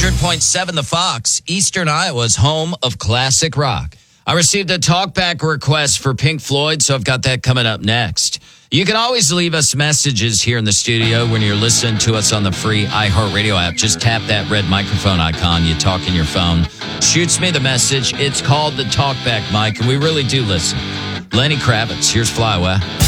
100.7 The Fox, Eastern Iowa's home of classic rock. I received a talkback request for Pink Floyd, so I've got that coming up next. You can always leave us messages here in the studio when you're listening to us on the free iHeartRadio app. Just tap that red microphone icon. You talk in your phone. Shoots me the message. It's called the talkback mic, and we really do listen. Lenny Kravitz, here's Fly Away.